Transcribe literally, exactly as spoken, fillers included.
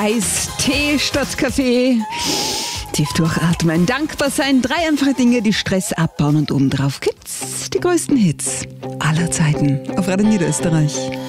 Eis, Tee statt Kaffee. Tief durchatmen, dankbar sein, drei einfache Dinge, die Stress abbauen und obendrauf gibt's die größten Hits aller Zeiten auf Radio Niederösterreich.